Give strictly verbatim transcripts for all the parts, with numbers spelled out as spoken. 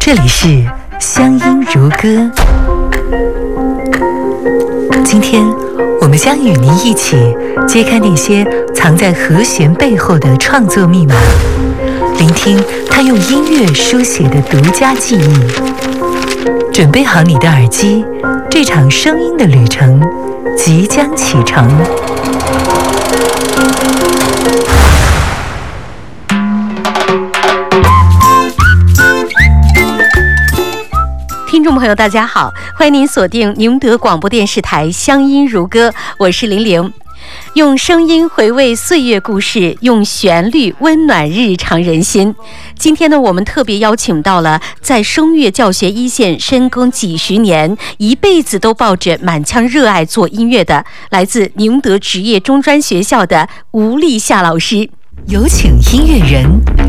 这里是乡音如歌。今天我们将与您一起揭开那些藏在和弦背后的创作密码，聆听他用音乐书写的独家记忆。准备好你的耳机，这场声音的旅程即将启程。 听众朋友大家好，欢迎您锁定宁德广播电视台乡音如歌，我是玲玲。用声音回味岁月故事，用旋律温暖日常人心。今天呢，我们特别邀请到了在声乐教学一线深耕几十年，一辈子都抱着满腔热爱做音乐的，来自宁德职业中专学校的吴丽夏老师。 有请音乐人。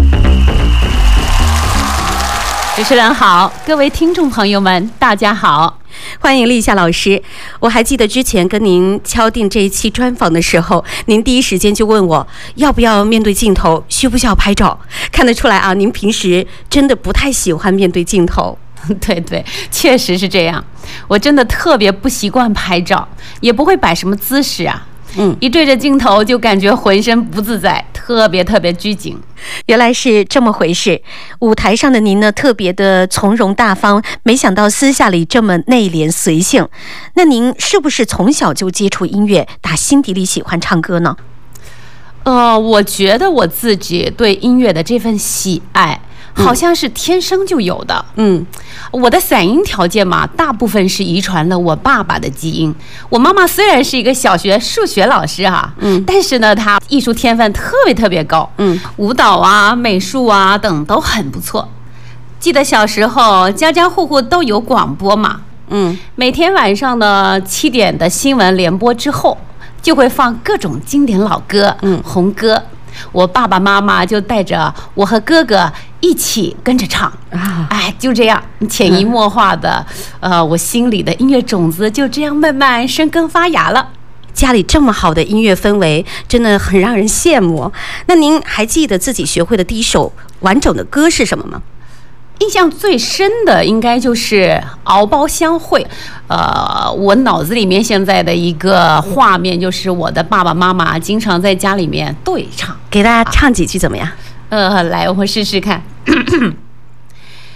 主持人好，各位听众朋友们大家好， 欢迎丽夏老师。我还记得之前跟您敲定这一期专访的时候，您第一时间就问我要不要面对镜头，需不需要拍照。看得出来啊，您平时真的不太喜欢面对镜头。 对对，确实是这样，我真的特别不习惯拍照，也不会摆什么姿势啊。嗯，一对着镜头就感觉浑身不自在，特别特别拘谨。 原来是这么回事。舞台上的您呢，特别的从容大方，没想到私下里这么内敛随性。那您是不是从小就接触音乐，打心底里喜欢唱歌呢？ 呃，我觉得我自己对音乐的这份喜爱好像是天生就有的。嗯，我的嗓音条件嘛，大部分是遗传了我爸爸的基因。我妈妈虽然是一个小学数学老师哈，嗯，但是呢，她艺术天分特别特别高，嗯，舞蹈啊、美术啊等都很不错。记得小时候，家家户户都有广播嘛，嗯，每天晚上的七点的新闻联播之后，就会放各种经典老歌，嗯，红歌。我爸爸妈妈就带着我和哥哥一起跟着唱啊，哎，就这样潜移默化的，呃，我心里的音乐种子就这样慢慢生根发芽了。 家里这么好的音乐氛围，真的很让人羡慕。那您还记得自己学会的第一首完整的歌是什么吗？ 印象最深的应该就是《敖包相会》，呃，我脑子里面现在的一个画面就是我的爸爸妈妈经常在家里面对唱， 给大家唱几句怎么样？ 呃，来，我试试看。